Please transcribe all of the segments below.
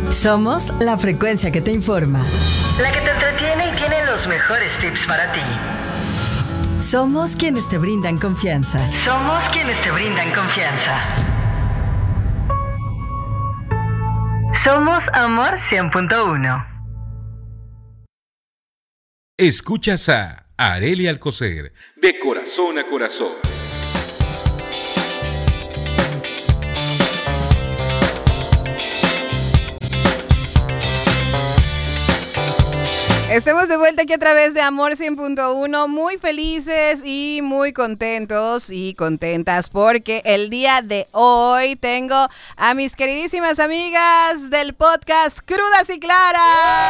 Somos la frecuencia que te informa, la que te entretiene y tiene los mejores tips para ti. Somos quienes te brindan confianza. Somos quienes te brindan confianza. Somos Amor 100.1. Escuchas a Arely Alcocer, de corazón a corazón. Estamos de vuelta aquí a través de Amor 100.1, muy felices y muy contentos y contentas porque el día de hoy tengo a mis queridísimas amigas del podcast Crudas y Claras.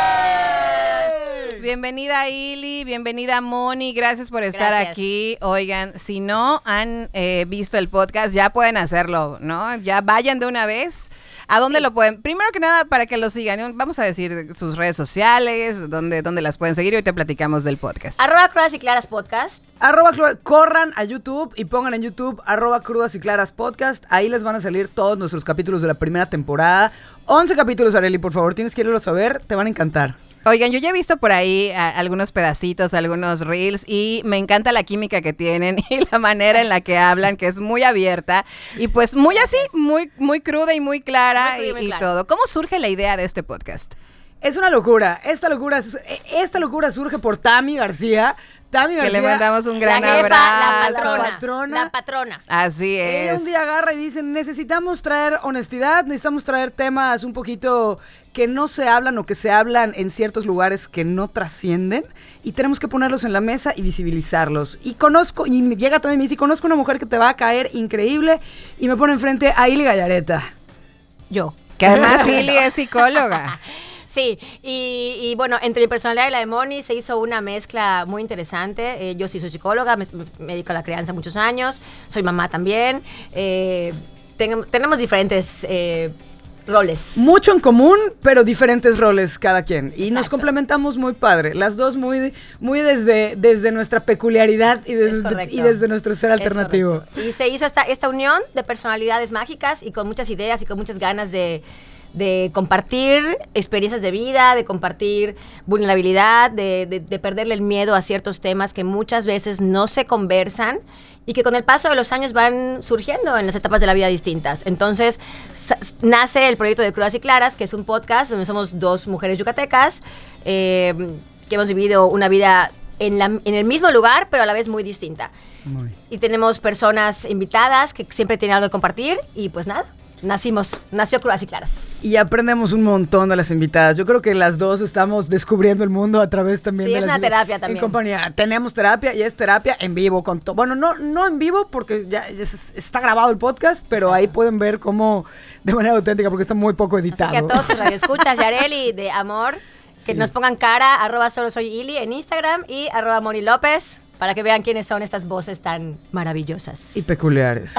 ¡Yay! Bienvenida Ili, bienvenida Moni, gracias por estar aquí. Oigan, si no han visto el podcast ya pueden hacerlo, ¿no? Ya vayan de una vez. ¿A dónde lo pueden? Primero que nada, para que lo sigan, vamos a decir sus redes sociales, dónde las pueden seguir y ahorita platicamos del podcast. @Crudas y Claras Podcast. Corran a YouTube y pongan en YouTube @Crudas y Claras Podcast. Ahí les van a salir todos nuestros capítulos de la primera temporada. 11 capítulos, Arely, por favor, tienes que irlos a ver, te van a encantar. Oigan, yo ya he visto por ahí algunos pedacitos, algunos reels y me encanta la química que tienen y la manera en la que hablan, que es muy abierta y pues muy así, muy cruda y muy clara y todo. ¿Cómo surge la idea de este podcast? Es una locura. Esta locura surge por Tami García. Que le mandamos un gran jefa, abrazo. La patrona. Así es. Ella un día agarra y dice, necesitamos traer honestidad, necesitamos traer temas un poquito que no se hablan o que se hablan en ciertos lugares que no trascienden y tenemos que ponerlos en la mesa y visibilizarlos. Y me llega también y me dice, conozco una mujer que te va a caer increíble y me pone enfrente a Ili Gallareta. Yo. Que además Ili es psicóloga. Sí, y bueno, entre mi personalidad y la de Moni se hizo una mezcla muy interesante. Yo sí soy psicóloga, me dedico a la crianza muchos años, soy mamá también. Tenemos diferentes roles. Mucho en común, pero diferentes roles cada quien. Y nos complementamos muy padre. Las dos muy desde nuestra peculiaridad y desde nuestro ser alternativo. Y se hizo esta unión de personalidades mágicas y con muchas ideas y con muchas ganas de compartir experiencias de vida, de compartir vulnerabilidad, de perderle el miedo a ciertos temas que muchas veces no se conversan y que con el paso de los años van surgiendo en las etapas de la vida distintas. Entonces, nace el proyecto de Crudas y Claras, que es un podcast donde somos dos mujeres yucatecas que hemos vivido una vida en el mismo lugar, pero a la vez muy distinta. Y tenemos personas invitadas que siempre tienen algo que compartir y pues nada. Nació Crudas y Claras. Y aprendemos un montón de las invitadas. Yo creo que las dos estamos descubriendo el mundo a través también de es una terapia también. En compañía. Tenemos terapia y es terapia en vivo. Bueno, no en vivo porque ya está grabado el podcast, pero ahí pueden ver cómo de manera auténtica porque está muy poco editado. Así que a todos sus radioescuchas, Yareli de Amor, que nos pongan cara, @solosoyili en Instagram y @Moni López, para que vean quiénes son estas voces tan maravillosas. Y peculiares.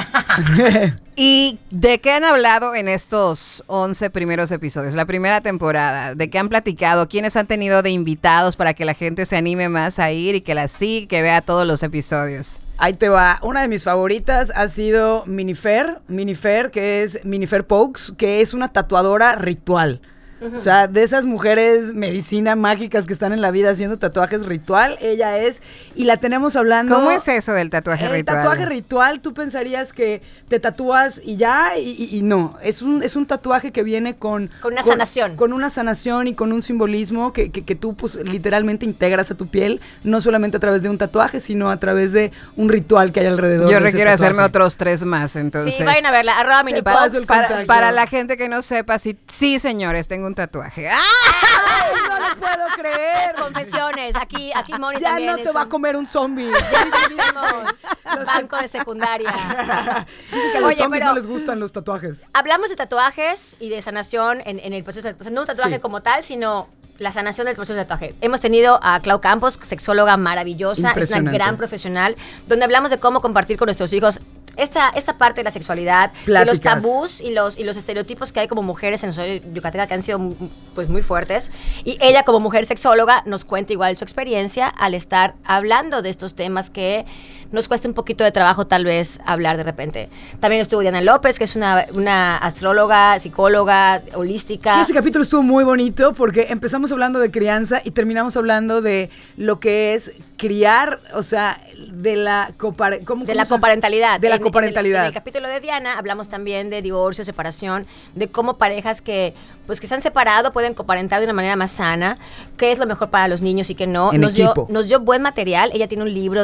¿Y de qué han hablado en estos 11 primeros episodios? La primera temporada, ¿de qué han platicado? ¿Quiénes han tenido de invitados para que la gente se anime más a ir y que la siga, que vea todos los episodios? Ahí te va. Una de mis favoritas ha sido Minifer, que es Minifer Pokes, que es una tatuadora ritual. Uh-huh. O sea, de esas mujeres medicina mágicas que están en la vida haciendo tatuajes ritual, ella es, y la tenemos hablando. ¿Cómo es eso del tatuaje ritual? El tatuaje ritual, tú pensarías que te tatúas y ya, y no, es un tatuaje que viene con una sanación. Con una sanación y con un simbolismo que tú pues literalmente integras a tu piel, no solamente a través de un tatuaje, sino a través de un ritual que hay alrededor. Yo requiero hacerme otros 3 más, entonces. Sí, vayan a verla, @Minipox. Para la gente que no sepa, sí señores, tengo un tatuaje. ¡Ah! ¡Ay, no lo puedo creer! Confesiones, aquí Moni ya también. Ya no te va a comer un zombie. Ya hacemos banco de secundaria. Dicen que a los zombies no les gustan los tatuajes. Hablamos de tatuajes y de sanación en el proceso de, o sea, no un tatuaje como tal, sino la sanación del proceso de tatuaje. Hemos tenido a Clau Campos, sexóloga maravillosa, es una gran profesional, donde hablamos de cómo compartir con nuestros hijos esta parte de la sexualidad, Pláticas. de los tabús y los estereotipos que hay como mujeres en la sociedad yucateca que han sido pues muy fuertes. Y ella como mujer sexóloga nos cuenta igual su experiencia al estar hablando de estos temas que nos cuesta un poquito de trabajo tal vez hablar de repente. También estuvo Diana López, que es una astróloga, psicóloga, holística. Y ese capítulo estuvo muy bonito porque empezamos hablando de crianza y terminamos hablando de lo que es criar, o sea, de la coparentalidad. En el capítulo de Diana hablamos también de divorcio, separación, de cómo parejas que se han separado pueden coparentar de una manera más sana, qué es lo mejor para los niños y qué no. Nos dio buen material. Ella tiene un libro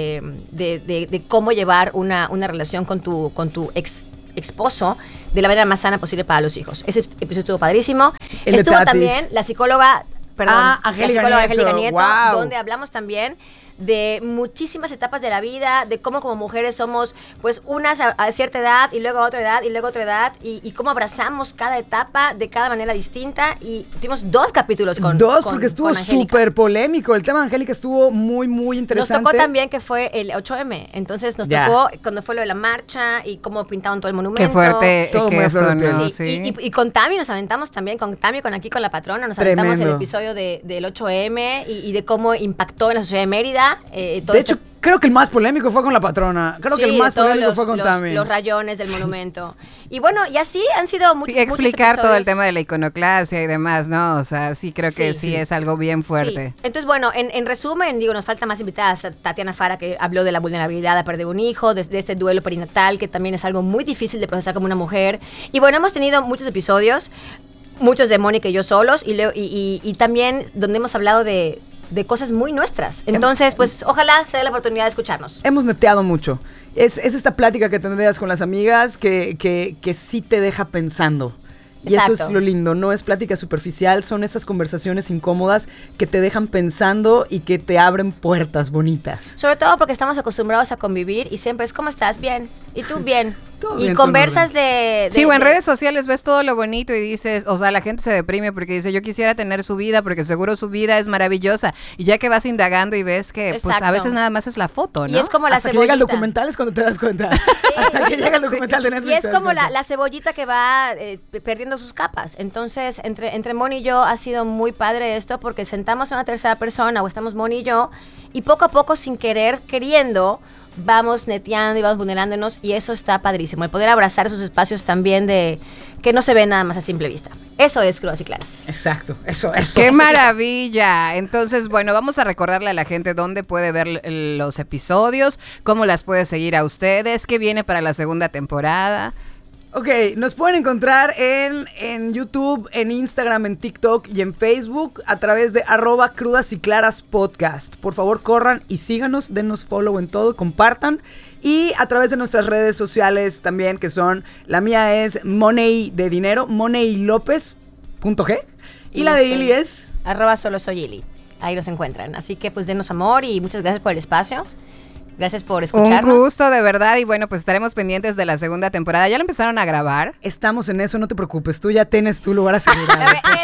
de cómo llevar una relación con tu ex esposo de la manera más sana posible para los hijos. Ese episodio estuvo padrísimo. Estuvo también la psicóloga Angélica Nieto, wow, donde hablamos también de muchísimas etapas de la vida, de cómo como mujeres somos pues unas a cierta edad y luego a otra edad y luego a otra edad y cómo abrazamos cada etapa de cada manera distinta y tuvimos 2 capítulos porque estuvo súper polémico, el tema de Angélica estuvo muy muy interesante. Nos tocó también que fue el 8M, entonces nos tocó cuando fue lo de la marcha y cómo pintaron todo el monumento. Qué fuerte todo que esto, ¿no? Sí. Y con Tami nos aventamos también, con la patrona, nos aventamos el episodio del 8M y de cómo impactó en la sociedad de Mérida. De hecho, creo que el más polémico fue con la patrona. Creo que el más polémico fue con Tami. Los rayones del monumento. Y bueno, y así han sido muchos explicar todo el tema de la iconoclasia y demás, ¿no? O sea, sí creo que sí es algo bien fuerte. Sí. Entonces, bueno, en resumen, nos falta más invitadas. Tatiana Fara, que habló de la vulnerabilidad a perder un hijo, de este duelo perinatal, que también es algo muy difícil de procesar como una mujer. Y bueno, hemos tenido muchos episodios, muchos de Mónica y yo solos, y también donde hemos hablado de cosas muy nuestras. Entonces, pues, ojalá se dé la oportunidad de escucharnos. Hemos neteado mucho. Es esta plática que tendrías con las amigas que sí te deja pensando. Y Exacto. Eso es lo lindo, no es plática superficial, son esas conversaciones incómodas que te dejan pensando y que te abren puertas bonitas. Sobre todo porque estamos acostumbrados a convivir y siempre es, ¿cómo estás? Bien. ¿Y tú? Bien. Todo y bien, conversas de Sí, o en redes sociales ves todo lo bonito y dices, o sea, la gente se deprime porque dice, yo quisiera tener su vida porque seguro su vida es maravillosa. Y ya que vas indagando y ves que, Exacto. pues a veces nada más es la foto, ¿no? Y es como la Hasta cebollita. que llega el documental es cuando te das cuenta. Hasta que llega el documental de Netflix. Y es como la cebollita que va perdiendo sus capas. Entonces, entre Moni y yo ha sido muy padre esto porque sentamos a una tercera persona o estamos Moni y yo y poco a poco, sin querer, queriendo, vamos neteando y vamos vulnerándonos y eso está padrísimo. El poder abrazar esos espacios también de que no se ve nada más a simple vista. Eso es Crudas y Claras. Exacto, eso. ¡Qué maravilla! Entonces, bueno, vamos a recordarle a la gente dónde puede ver los episodios, cómo las puede seguir a ustedes, qué viene para la segunda temporada. Ok, nos pueden encontrar en YouTube, en Instagram, en TikTok y en Facebook a través de @Crudas y Claras Podcast. Por favor, corran y síganos, denos follow en todo, compartan. Y a través de nuestras redes sociales también, que son, la mía es Money de Dinero, moneylopez.g. Y la de Ili es @solosoyili. Ahí nos encuentran. Así que pues denos amor y muchas gracias por el espacio. Gracias por escucharnos. Un gusto, de verdad. Y bueno, pues estaremos pendientes de la segunda temporada. ¿Ya lo empezaron a grabar? Estamos en eso, no te preocupes. Tú ya tienes tu lugar asegurado.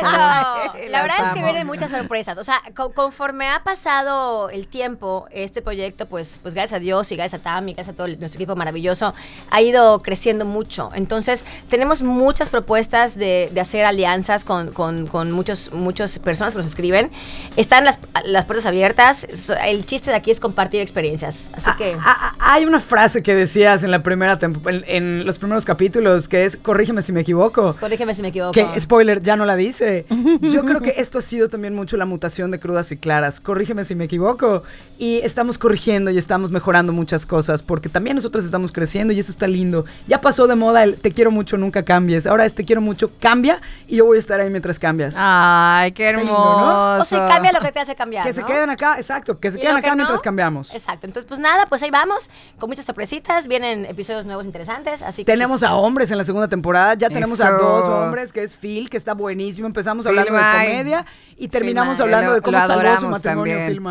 Eso. La verdad es que vienen muchas sorpresas. O sea, conforme ha pasado el tiempo, este proyecto, pues gracias a Dios y gracias a Tami, gracias a todo nuestro equipo maravilloso, ha ido creciendo mucho. Entonces, tenemos muchas propuestas de hacer alianzas con muchas personas que nos escriben. Están las puertas abiertas. El chiste de aquí es compartir experiencias. Así que hay una frase que decías en la primera en los primeros capítulos que es corrígeme si me equivoco. Corrígeme si me equivoco. Que spoiler ya no la dice. Yo creo que esto ha sido también mucho la mutación de Crudas y Claras. Corrígeme si me equivoco. Y estamos corrigiendo y estamos mejorando muchas cosas porque también nosotros estamos creciendo y eso está lindo. Ya pasó de moda el te quiero mucho, nunca cambies. Ahora es te quiero mucho, cambia y yo voy a estar ahí mientras cambias. Ay, qué hermoso. Lindo, ¿no? O sea, cambia lo que te hace cambiar, Que se queden acá, exacto, que se queden acá mientras cambiamos. Exacto. Entonces, pues nada, pues ahí vamos, con muchas sorpresitas, vienen episodios nuevos interesantes, así que... Tenemos pues, a hombres en la segunda temporada, ya tenemos a Eso. 2 hombres, que es Phil, que está buenísimo, empezamos hablando de Phil May. comedia y terminamos Phil May. hablando de cómo Lo salvó su adoramos matrimonio también. Phil May.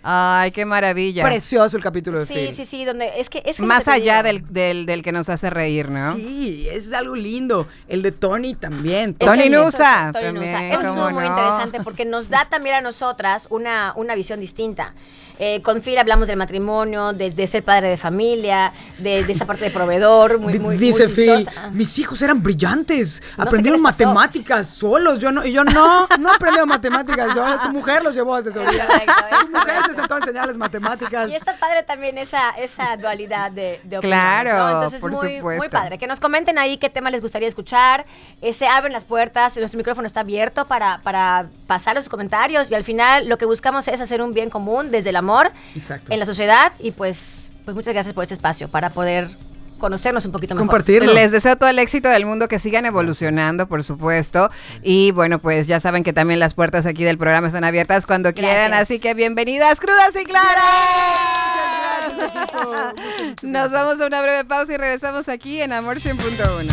Ay, qué maravilla. Precioso el capítulo de Sí, Phil. sí, sí, donde es que Más lo que te allá digo. del que nos hace reír, ¿no? Sí, es algo lindo. El de Tony también. Es Tony el- Nusa, Tony también, Nusa. Eso cómo estuvo muy no. interesante porque nos da también a nosotras una visión distinta. Con Phil hablamos del matrimonio, de ser padre de familia, de esa parte de provedor, muy Dice Phil, chistosa. mis hijos eran brillantes, No sé aprendieron qué les pasó. matemáticas solos. Yo no aprendí matemáticas solos. Tu mujer los llevó a asesoría. Correcto, es Tu mujer correcto. se sentó a enseñarles matemáticas. Y está padre también esa dualidad de opiniones, Claro, ¿no? Entonces, por muy supuesto. padre. Que nos comenten ahí qué tema les gustaría escuchar. Se abren las puertas, nuestro micrófono está abierto para pasar los comentarios. Y al final lo que buscamos es hacer un bien común desde el amor Exacto. en la sociedad. Y pues muchas gracias por este espacio para poder conocernos un poquito mejor. Compartirlo. Les deseo todo el éxito del mundo, que sigan evolucionando, por supuesto. Y bueno, pues ya saben que también las puertas aquí del programa están abiertas cuando quieran. Así que bienvenidas, crudas y claras. Muchas gracias, equipo. Muchas Nos vamos a una breve pausa y regresamos aquí en Amor 100.1.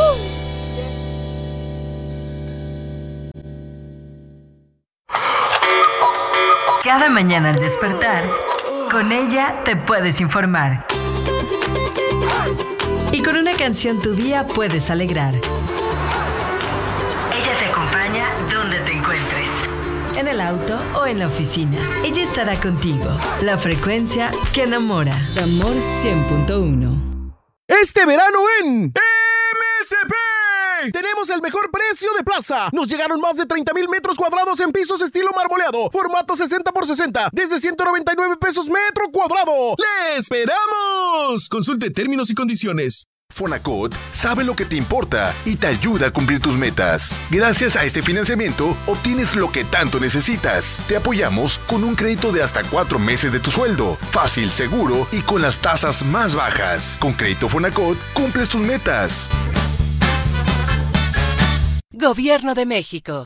Cada mañana al despertar, con ella te puedes informar. Y con una canción tu día puedes alegrar. Ella te acompaña donde te encuentres. En el auto o en la oficina. Ella estará contigo. La frecuencia que enamora. Amor 100.1. Este verano en MSP tenemos el mejor precio de plaza. Nos llegaron más de 30,000 metros cuadrados en pisos estilo marmoleado, formato 60x60, desde 199 pesos metro cuadrado. ¡Le esperamos! Consulte términos y condiciones. Fonacot sabe lo que te importa y te ayuda a cumplir tus metas. Gracias a este financiamiento, obtienes lo que tanto necesitas. Te apoyamos con un crédito de hasta 4 meses de tu sueldo. Fácil, seguro y con las tasas más bajas. Con Crédito Fonacot, cumples tus metas. Gobierno de México.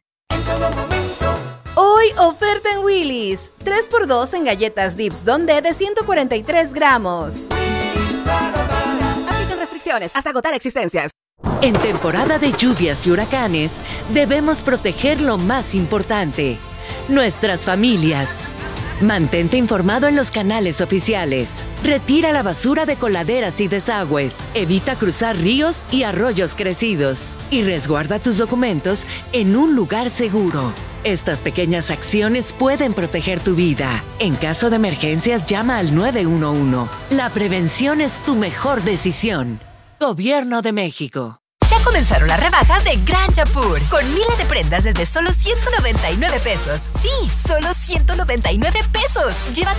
Hoy oferta en Willy's. 3x2 en galletas Dips Donde de 143 gramos. Aplican restricciones hasta agotar existencias. En temporada de lluvias y huracanes, debemos proteger lo más importante, nuestras familias. Mantente informado en los canales oficiales. Retira la basura de coladeras y desagües. Evita cruzar ríos y arroyos crecidos. Y resguarda tus documentos en un lugar seguro. Estas pequeñas acciones pueden proteger tu vida. En caso de emergencias, llama al 911. La prevención es tu mejor decisión. Gobierno de México. Ya comenzaron las rebajas de Gran Chapur, con miles de prendas desde solo 199 pesos. Sí, solo 199 pesos. Lleva